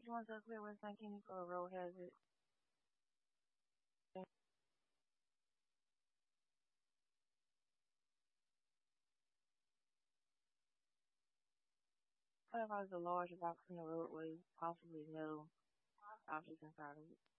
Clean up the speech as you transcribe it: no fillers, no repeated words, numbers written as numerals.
ones are clear with St. Kenny for a road hazard. Clarifies the large box in the roadway, possibly metal objects inside of it.